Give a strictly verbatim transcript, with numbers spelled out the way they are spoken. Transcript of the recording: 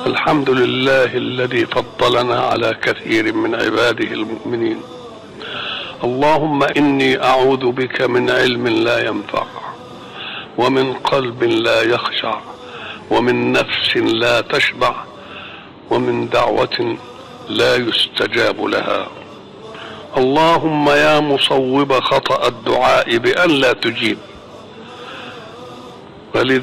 الحمد لله الذي فضلنا على كثير من عباده المؤمنين. اللهم إني أعوذ بك من علم لا ينفع، ومن قلب لا يخشع، ومن نفس لا تشبع، ومن دعوة لا يستجاب لها. اللهم يا مصوب خطأ الدعاء بأن لا تجيب، ولذا